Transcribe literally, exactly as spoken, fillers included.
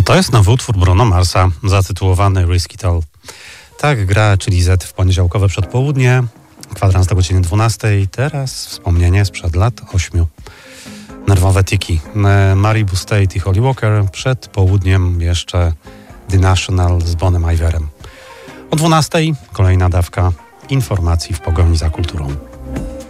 To jest nowy utwór Bruno Marsa, zatytułowany Risky Toll. Tak gra Chili Z w poniedziałkowe przedpołudnie, kwadrans do godziny dwunastej. Teraz wspomnienie sprzed lat ośmiu. Nerwowe tiki. Maribu State i Holly Walker. Przed południem jeszcze The National z Bonem Iverem. O dwunastej kolejna dawka informacji w pogoni za kulturą.